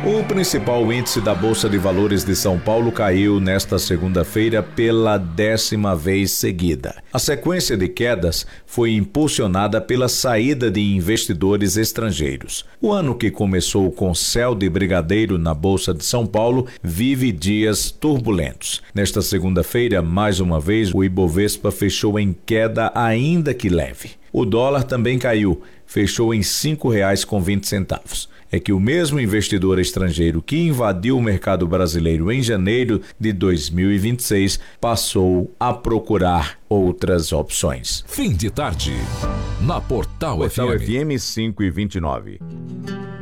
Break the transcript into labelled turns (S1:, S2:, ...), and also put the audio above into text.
S1: O principal índice da Bolsa de Valores de São Paulo caiu nesta segunda-feira pela 10ª vez seguida. A sequência de quedas foi impulsionada pela saída de investidores estrangeiros. O ano que começou com céu de brigadeiro na Bolsa de São Paulo vive dias turbulentos. Nesta segunda-feira, mais uma vez, o Ibovespa fechou em queda, ainda que leve. O dólar também caiu, fechou em R$ 5,20. É que o mesmo investidor estrangeiro que invadiu o mercado brasileiro em janeiro de 2026 passou a procurar outras opções.
S2: Fim de tarde, na Portal FM.
S1: Portal FM 5:29.